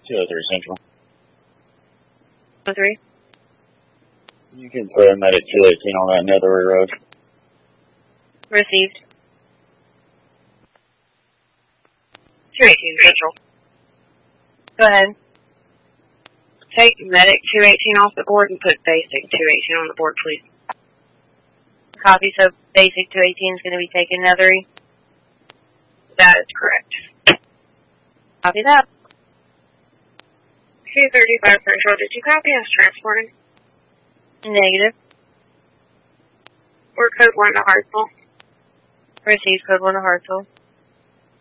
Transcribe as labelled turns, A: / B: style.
A: 203 Central.
B: 3.
A: You can put a medic 218 on that Nethery Road.
B: Received. 218 Central. Go ahead. Take medic 218 off the board and put basic 218 on the board, please. Copy, so basic 218 is going to be taking Nethery? That is correct. Copy that.
C: 235 Central, did you copy us transporting?
B: Negative.
C: Or code 1 to Hartsville?
B: Received, code 1 to Hartsville.